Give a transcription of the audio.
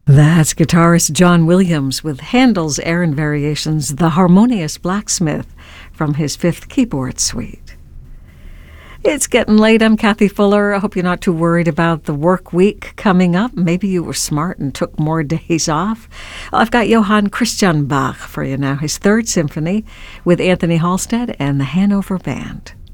That's guitarist John Williams with Handel's Aran Variations, The Harmonious Blacksmith, from his fifth keyboard suite. It's getting late. I'm Kathy Fuller. I hope you're not too worried about the work week coming up. Maybe you were smart and took more days off. I've got Johann Christian Bach for you now, his Third Symphony with Anthony Halstead and the Hanover Band.